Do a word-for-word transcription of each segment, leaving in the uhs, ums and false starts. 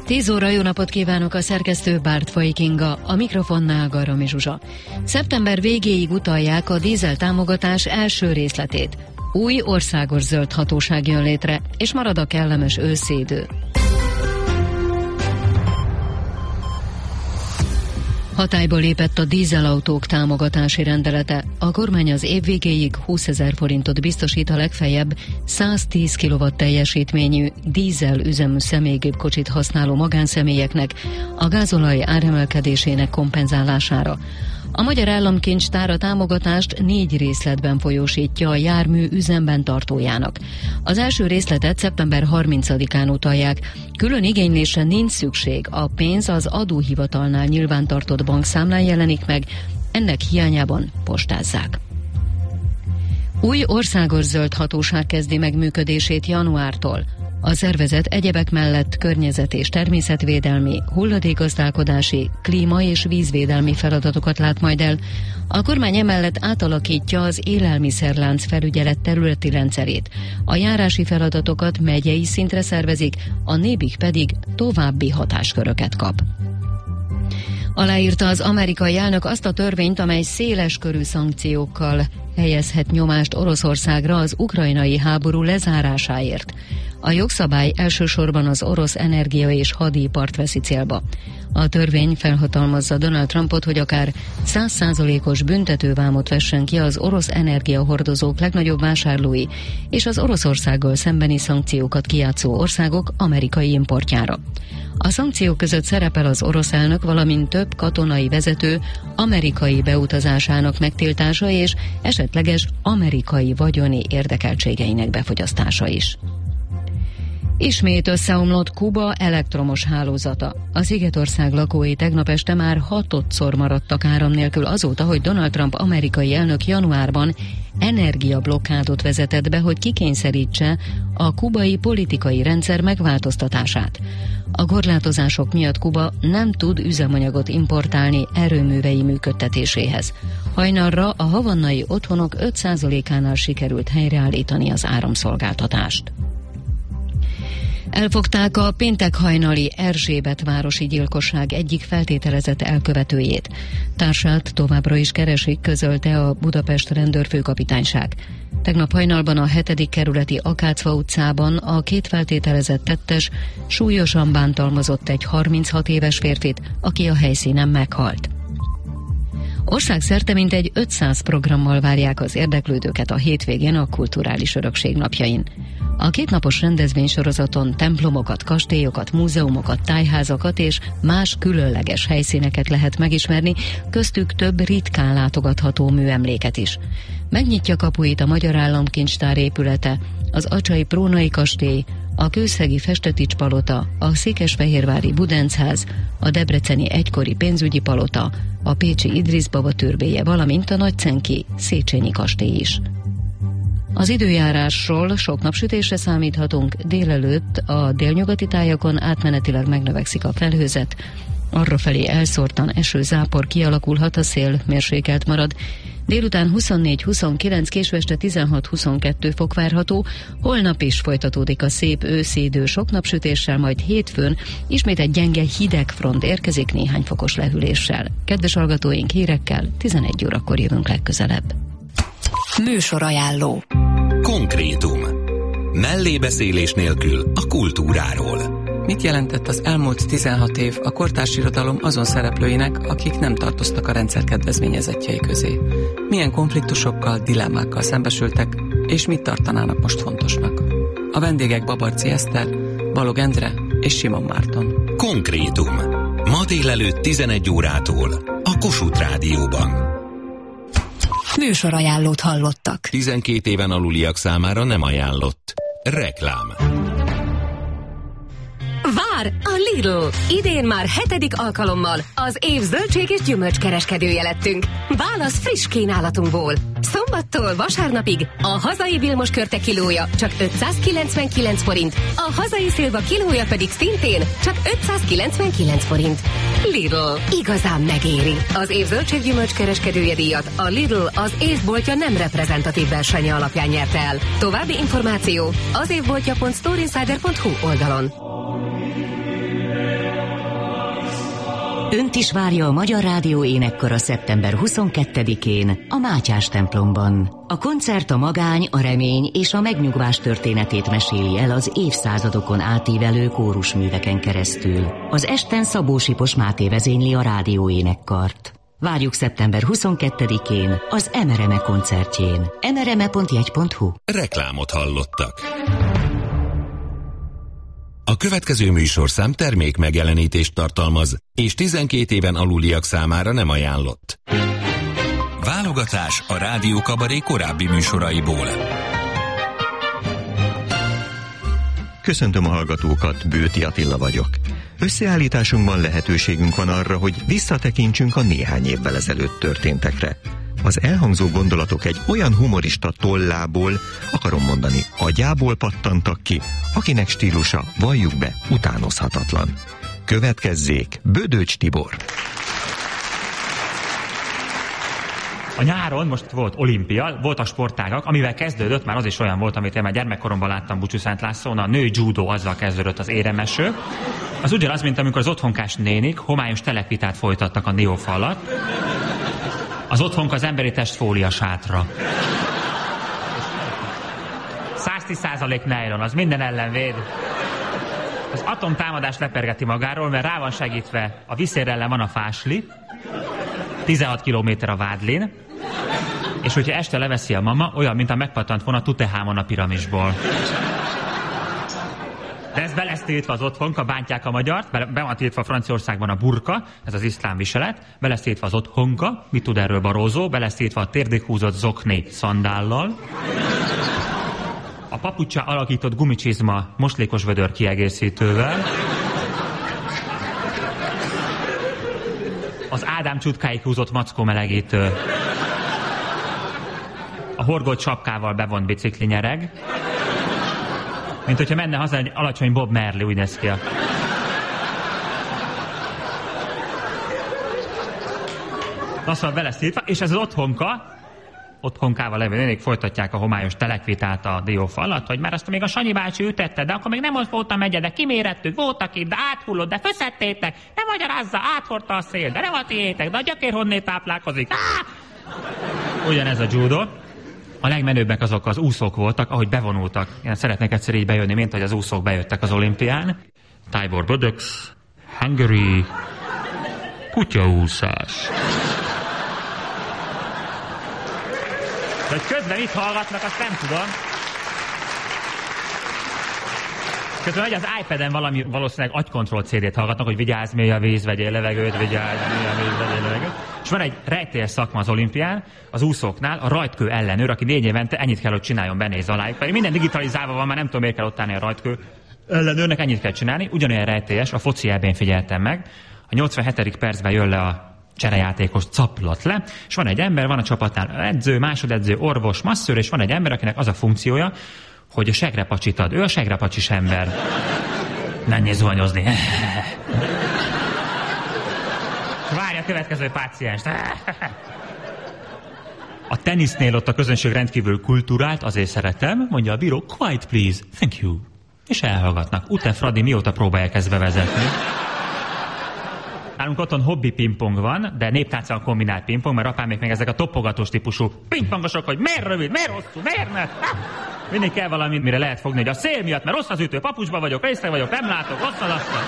tíz óra, jó napot kívánok, a szerkesztő Bártfai Kinga, a mikrofonnál Garami Zsuzsa. Szeptember végéig utalják a dízel támogatás első részletét. Új országos zöld hatóság jön létre, és marad a kellemes őszi idő. Hatályba lépett a dízelautók támogatási rendelete. A kormány az év végéig húszezer forintot biztosít a legfeljebb száztíz kilowatt teljesítményű dízel üzemű személygépkocsit használó magánszemélyeknek a gázolaj áremelkedésének kompenzálására. A Magyar Államkincstár a támogatást négy részletben folyósítja a jármű üzemben tartójának. Az első részletet szeptember harmincadikán utalják. Külön igénylésre nincs szükség, a pénz az adóhivatalnál nyilvántartott bankszámlán jelenik meg, ennek hiányában postázzák. Új országos zöld hatóság kezdi meg működését januártól. A szervezet egyebek mellett környezet- és természetvédelmi, hulladékgazdálkodási, klíma- és vízvédelmi feladatokat lát majd el. A kormány emellett átalakítja az élelmiszerlánc felügyelet területi rendszerét. A járási feladatokat megyei szintre szervezik, a nébik pedig további hatásköröket kap. Aláírta az amerikai elnök azt a törvényt, amely széles körű szankciókkal helyezhet nyomást Oroszországra az ukrajnai háború lezárásáért. A jogszabály elsősorban az orosz energia- és hadipart veszi célba. A törvény felhatalmazza Donald Trumpot, hogy akár száz százalékos büntetővámot vessen ki az orosz energiahordozók legnagyobb vásárlói és az Oroszországgal szembeni szankciókat kijátszó országok amerikai importjára. A szankciók között szerepel az orosz elnök, valamint több katonai vezető amerikai beutazásának megtiltása és esetleges amerikai vagyoni érdekeltségeinek befogyasztása is. Ismét összeomlott Kuba elektromos hálózata. A Szigetország lakói tegnap este már hatodszor maradtak áram nélkül azóta, hogy Donald Trump amerikai elnök januárban energiablokkádot vezetett be, hogy kikényszerítse a kubai politikai rendszer megváltoztatását. A korlátozások miatt Kuba nem tud üzemanyagot importálni erőművei működtetéséhez. Hajnalra a havannai otthonok öt százalékánál sikerült helyreállítani az áramszolgáltatást. Elfogták a péntek hajnali Erzsébetvárosi gyilkosság egyik feltételezett elkövetőjét. Társát továbbra is keresik, közölte a Budapest rendőrfőkapitányság. Tegnap hajnalban a hetedik kerületi Akácfa utcában a két feltételezett tettes súlyosan bántalmazott egy harminchat éves férfit, aki a helyszínen meghalt. Országszerte mintegy ötszáz programmal várják az érdeklődőket a hétvégén a Kulturális Örökség napjain. A kétnapos rendezvénysorozaton templomokat, kastélyokat, múzeumokat, tájházakat és más különleges helyszíneket lehet megismerni, köztük több ritkán látogatható műemléket is. Megnyitja kapuit a Magyar Államkincstár épülete, az acsai Prónai kastély, a kőszegi Festetics palota, a székesfehérvári Budencház, a debreceni egykori pénzügyi palota, a pécsi Idrisz baba türbéje, valamint a nagycenki Széchenyi kastély is. Az időjárásról sok napsütésre számíthatunk, délelőtt a délnyugati tájakon átmenetileg megnövekszik a felhőzet, arrafelé elszórtan eső-zápor kialakulhat, a szél mérsékelt marad. Délután huszonnégy-huszonkilenc, késő este tizenhat-huszonkettő fok várható, holnap is folytatódik a szép őszi idő sok napsütéssel, majd hétfőn ismét egy gyenge hideg front érkezik néhány fokos lehűléssel. Kedves hallgatóink, hírekkel tizenegy órakor jövünk legközelebb. Műsorajánló. Konkrétum. Mellébeszélés nélkül a kultúráról. Mit jelentett az elmúlt tizenhat év a kortárs irodalom azon szereplőinek, akik nem tartoztak a rendszer kedvezményezettjei közé? Milyen konfliktusokkal, dilemmákkal szembesültek, és mit tartanának most fontosnak? A vendégek Babarczy Eszter, Balog Endre és Simon Márton. Konkrétum. Ma délelőtt tizenegy órától a Kossuth Rádióban. Műsorajánlót hallottak. tizenkét éven aluliak számára nem ajánlott. Reklám. Vár a Lidl! Idén már hetedik alkalommal az év zöldség és gyümölcskereskedője lettünk. Válasz friss kínálatunkból. Szombattól vasárnapig a hazai Vilmos körte kilója csak ötszázkilencvenkilenc forint, a hazai szilva kilója pedig szintén csak ötszázkilencvenkilenc forint. Lidl. Igazán megéri. Az év zöldség gyümölcskereskedője díjat a Lidl az évboltja nem reprezentatív versenye alapján nyerte el. További információ az évboltja pont storeinsider pont hu oldalon. Önt is várja a Magyar Rádió énekkara szeptember huszonkettedikén a Mátyás templomban. A koncert a magány, a remény és a megnyugvás történetét meséli el az évszázadokon átívelő kórusműveken keresztül. Az esten Szabó Sipos Máté vezényli a rádió énekkart. Várjuk szeptember huszonkettedikén az Emereme koncertjén. emereme pont jegy pont hu. Reklámot hallottak. A következő műsorszám termék megjelenítést tartalmaz, és tizenkét éven aluliak számára nem ajánlott. Válogatás a Rádió Kabaré korábbi műsoraiból. Köszöntöm a hallgatókat, Bőti Attila vagyok. Összeállításunkban lehetőségünk van arra, hogy visszatekintsünk a néhány évvel ezelőtt történtekre. Az elhangzó gondolatok egy olyan humorista tollából, akarom mondani, agyából pattantak ki, akinek stílusa, valljuk be, utánozhatatlan. Következzék Bödöcs Tibor. A nyáron most volt olimpia, voltak sportágak, amivel kezdődött, már az is olyan volt, amit én már gyermekkoromban láttam Bucsúszánt Lászlón, a női judó, azzal kezdődött az éremeső. Az ugyanaz, mint amikor az otthonkás nénik homályos telekvitát folytattak a Diófa alatt. Az otthonka az emberi test fólia sátra. száztíz százalék nylon, az minden ellen véd. Az atomtámadás lepergeti magáról, mert rá van segítve, a viszér ellen van a fásli, tizenhat kilométer a vádlin, és hogyha este leveszi a mama, olyan, mint a megpattant volna Tutehámon a piramisból. De ez be lesz tiltva az otthonka, bántják a magyart, be, be van tiltva Franciaországban a burka, ez az iszlám viselet, be lesz tiltva az otthonka, mit tud erről Barózó, be lesz tiltva a térdig húzott zokni szandállal, a papuccsá alakított gumicsizma moslékos vödör kiegészítővel, az Ádám csutkáig húzott mackó melegítő, a horgolt sapkával bevont bicikli nyereg, mint hogyha menne haza egy alacsony Bob Marley, úgy néz ki. Azt mondja, be lesz tiltva, és ez az otthonka, otthonkával levő nénik folytatják a homályos telekvitát a Diófa alatt, hogy már azt még a Sanyi bácsi ütette, de akkor még nem ott volt a megye, de kimérettük, voltak itt, de áthullott, de föszedtétek, nem magyarázza, áthordta a szél, de nem a tiétek, de a gyökér honnét táplálkozik. Á! Ugyanez a judo. A legmenőbbek azok az úszók voltak, ahogy bevonultak. Én szeretnék egyszer így bejönni, mint hogy az úszók bejöttek az olimpián. Tibor Bödöx, Hungary, kutyaúszás. De hogy közben itt hallgatnak, azt nem tudom. Közben megy az iPad-en valami, valószínűleg agykontroll cé dét hallgatnak, hogy vigyázz, mély a víz, vegyél levegőt, vigyázz, mély a víz, vegyél levegőt. És van egy rejtélyes szakma az olimpián, az úszóknál, a rajtkő ellenőr, aki négy évente ennyit kell, hogy csináljon, benéz alájuk. Pedig minden digitalizálva van, már nem tudom, miért kell ott állni a rajtkő ellenőrnek, ennyit kell csinálni. Ugyanolyan rejtélyes, a foci eb-én figyeltem meg. A nyolcvanhetedik percben jön le a cserejátékos caplott le, és van egy ember, van a csapatnál edző, másodedző, orvos, masszőr, és van egy ember, akinek az a funkciója, hogy a segrepacsit ad. Ő a segrepacsis ember. Menjél zuhanyozni. Várja a következő pácienst. A tenisznél ott a közönség rendkívül kulturált, azért szeretem, mondja a bíró, quiet please, thank you. És elhallgatnak. Ute Fradi mióta próbálják ezt bevezetni? Nálunk otthon hobbi pingpong van, de néptánccal kombinált pingpong, mert apám még ezek a topogatós típusú pingpongosok, hogy miért rövid, miért hosszú, miért ne? Mindig kell valami, mire lehet fogni, hogy a szél miatt, mert rossz az ütő, papucsba vagyok, részeg vagyok, nem látok, rossz az asztal.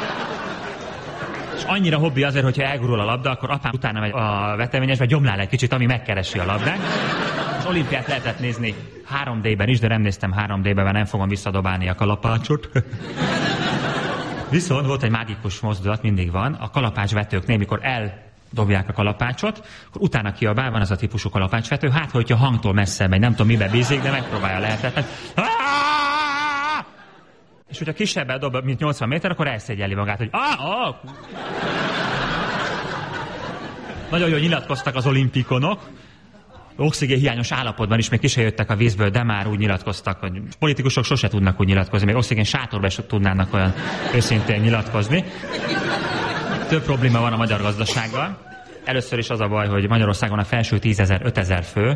És annyira hobbi azért, hogyha elgurul a labda, akkor apám utána megy a veteményesbe, gyomlál egy kicsit, ami megkeresi a labdát. Az olimpiát lehetett nézni három dé-ben is, de nem néztem három dé-ben, mert nem fogom visszadobálni a kalapácsot. Viszont volt egy mágikus mozdulat, mindig van, a kalapácsvetőknél, mikor eldobják a kalapácsot, akkor utána kiabál, van az a típusú kalapácsvető, hát hogyha hangtól messze megy, nem tudom mibe bízik, de megpróbálja lehetetlen. És hogyha kisebben dob, mint nyolcvan méter, akkor elszégyelli magát, hogy ah, ah. Nagyon jól nyilatkoztak az olimpikonok, oxigénhiányos állapotban is még ki se jöttek a vízből, de már úgy nyilatkoztak, hogy politikusok sose tudnak úgy nyilatkozni, még oxigén sátorban is tudnának olyan őszintén nyilatkozni. Több probléma van a magyar gazdasággal. Először is az a baj, hogy Magyarországon a felső tízezer, ötezer fő.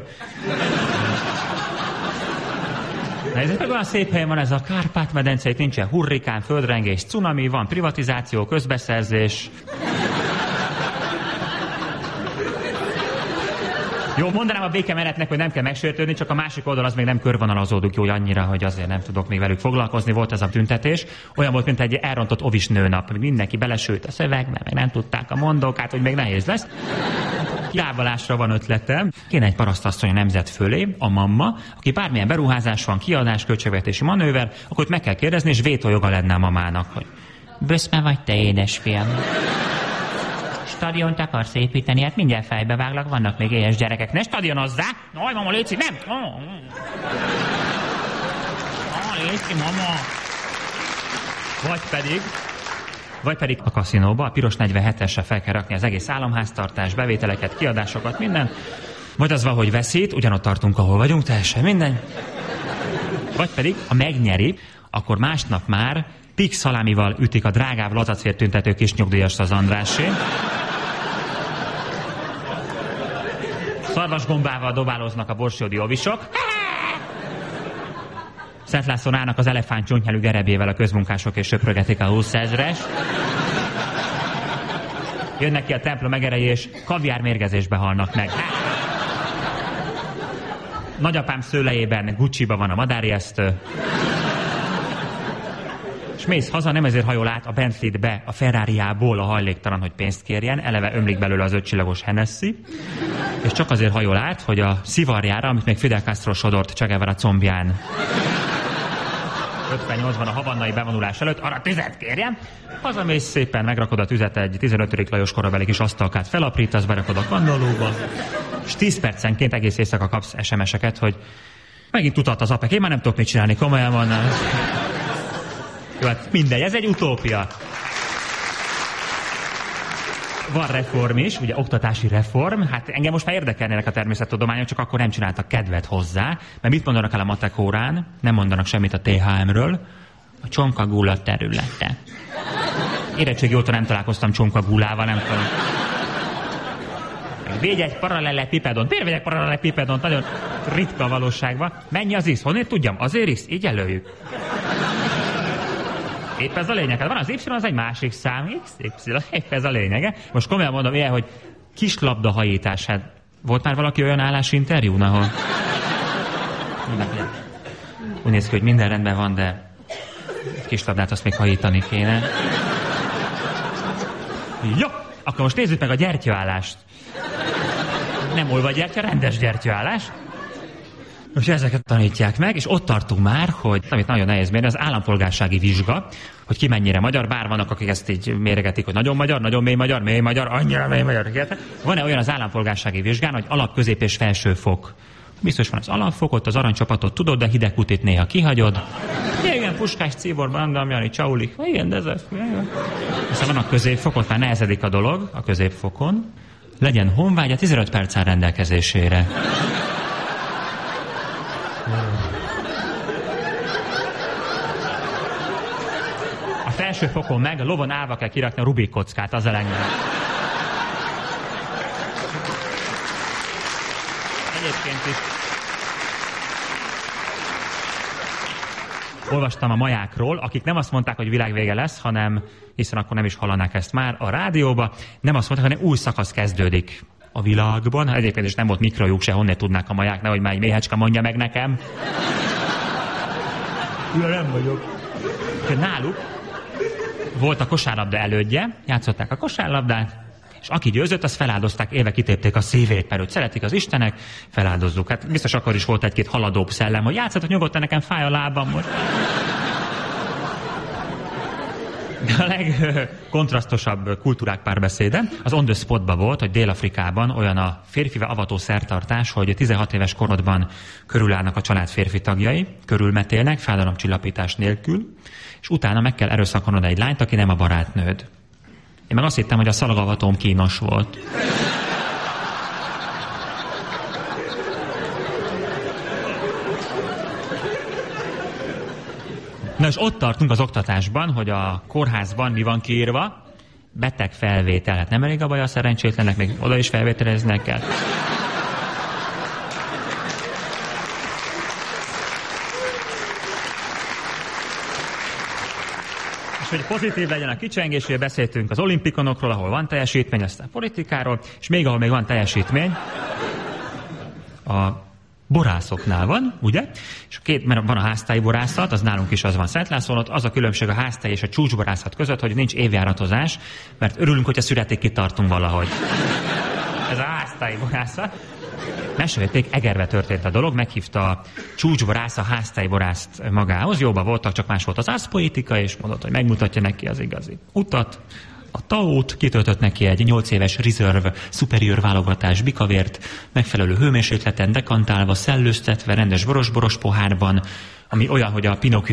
Na ez egy olyan szép helyen van ez a Kárpát-medence, itt nincsen hurrikán, földrengés, cunami, van privatizáció, közbeszerzés. Jó, mondanám a békemenetnek, hogy nem kell megsértődni, csak a másik oldal az még nem körvonalazódik jó annyira, hogy azért nem tudok még velük foglalkozni. Volt ez a tüntetés. Olyan volt, mint egy elrontott ovis nőnap. Mindenki belesült a szövegbe, meg nem tudták a mondókát, hogy még nehéz lesz. Kilábalásra van ötletem. Kéne egy parasztasszony a nemzet fölé, a mamma, aki bármilyen beruházás van, kiadás, költségvetési manőver, akkor meg kell kérdezni, és vétójoga lenne a mamának, hogy böszme vagy te, édesfiam? Stadiont akarsz építeni? Hát mindjárt fejbe váglak, vannak még éhes gyerekek. Ne stadionozzá! Aj, mama, léci, nem! Ah, léci, mama! Vagy pedig, vagy pedig a kaszinóba, a piros negyvenhetesre fel kell rakni az egész államháztartás, bevételeket, kiadásokat, minden. Vagy az valahogy veszít, ugyanott tartunk, ahol vagyunk, teljesen minden. Vagy pedig, ha megnyeri, akkor másnap már pik szalámival ütik a drágább lazacér tüntető kis nyugdíjast az Andrásé. Szarvasgombával dobáloznak a borsódi ovisok. Szent Lászlón állnak az elefánt csontnyelű gerebével a közmunkások és söprögetik a húszezres. Jönnek ki a templom egerei és kaviár mérgezésbe halnak meg. Nagyapám szőlejében Gucciba van a madárjesztő. És mész haza, nem ezért hajol át a Bentley-t be a Ferrariából a hajléktalan, hogy pénzt kérjen, eleve ömlik belőle az ötcsillagos Hennessy, és csak azért hajol át, hogy a szivarjára, amit még Fidel Castro sodort Che Guevara combján ötvennyolcban a havannai bevonulás előtt, arra tüzet kérjen. Hazamész szépen, megrakod a tüzet egy tizenötödik Lajos korabeli kis asztalkát, felaprítasz, berakod a kandallóba, és tíz percenként egész éjszaka kapsz es em es-eket, hogy megint tudat az apek, én már nem tudok mit csinálni, komolyan van. Jó, hát mindegy, ez egy utópia. Van reform is, ugye oktatási reform, hát engem most már érdekelnének a természettudományok, csak akkor nem csináltak kedvet hozzá, mert mit mondanak el a matek órán? Nem mondanak semmit a té há emről. A csonkagúla területe. Érettségi óta nem találkoztam csonkagúlával, nem tudom. Védj egy parallelepipedont. Miért vegyek parallelepipedont? Nagyon ritka a valóságban. Mennyi az X? Honnét tudjam? Azért X? Így előjük. Épp ez a lényeg. Hát van az Y, az egy másik szám. X, Y, épp ez a lényege. Most komolyan mondom ilyen, hogy kislabda hajítás. Hát volt már valaki olyan állásinterjún, ahol... Úgy néz ki, hogy minden rendben van, de kislabdát azt még hajítani kéne. Jó, akkor most nézzük meg a gyertyaállást. Nem olvagyertya, rendes gyertyaállás. Most ezeket tanítják meg, és ott tartunk már, hogy amit nagyon nehéz mérni, az állampolgársági vizsga, hogy ki mennyire magyar, bár vannak, akik ezt így méregetik, hogy nagyon magyar, nagyon mély magyar, mély magyar, annyira mély magyar. Van-e olyan az állampolgársági vizsgán, hogy alap, közép és felső fok? Biztos van az alapfokot, az aranycsapatot tudod, de hidegkutit néha kihagyod. Igen, Puskás, Cibor, Bandam, Jani, Csaulik. Igen, de ez az. Aztán van a középfokot, már nehezedik a dolog a középfokon. Legyen honvágya, tizenöt perc áll rendelkezésére. A felső fokon meg a lovon állva kell kirakni a Rubik kockát, az a legnagyobb. Egyébként is olvastam a majákról, akik nem azt mondták, hogy világvége lesz, hanem, hiszen akkor nem is hallanák ezt már a rádióba, nem azt mondták, hanem új szakasz kezdődik a világban. Egyébként is nem volt mikrojuk se, honnét tudnák a maják, nehogy már egy méhecske mondja meg nekem. Ja, nem vagyok. Náluk volt a kosárlabda elődje, játszották a kosárlabdát, és aki győzött, azt feláldozták, élve kitépték a szívét, mert őt szeretik az istenek, feláldozzuk. Hát biztos akkor is volt egy-két haladóbb szellem, hogy játszatok nyugodtan, nekem fáj a lábam most. A legkontrasztosabb kultúrák párbeszéde az On the Spotban volt, hogy Dél-Afrikában olyan a férfivel avató szertartás, hogy tizenhat éves korodban körülállnak a család férfi tagjai, körülmetélnek, fájdalomcsillapítás nélkül, és utána meg kell erőszakolnod egy lányt, aki nem a barátnőd. Én meg azt hittem, hogy a szalagavatóm kínos volt. Na és ott tartunk az oktatásban, hogy a kórházban mi van kiírva? Beteg felvétel. Hát nem elég a baj a szerencsétlenek, még oda is felvételeznek kell. És hogy pozitív legyen a kicsengés, beszéltünk az olimpikonokról, ahol van teljesítmény, aztán politikáról, és még ahol még van teljesítmény, a borászoknál van, ugye? És két, mert van a háztáji borászat, az nálunk is az van Szentlászlón, ott az a különbség a háztáji és a csúcsborászat között, hogy nincs évjáratozás, mert örülünk, hogyha szüretig kitartunk valahogy. Ez a háztáji borászat. Mesélték, Egerbe történt a dolog, meghívta a csúcsborász a háztáji borászt magához, jóba voltak, csak más volt az ászpoétika, és mondott, hogy megmutatja neki az igazi utat. A taót, kitöltött neki egy nyolc éves Reserve Superior válogatás bikavért, megfelelő hőmérsékleten dekantálva, szellőztetve, rendes boros-boros pohárban, ami olyan, hogy a Pinocchio